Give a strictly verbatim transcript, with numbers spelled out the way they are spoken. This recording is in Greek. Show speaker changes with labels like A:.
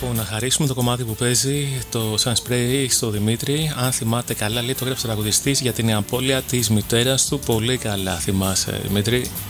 A: να χαρίσουμε το κομμάτι που παίζει το Sunspray στο Δημήτρη. Αν θυμάται καλά, λέει, το έγραψε τραγουδιστής για την απώλεια της μητέρας του. Πολύ καλά θυμάσαι, Δημήτρη.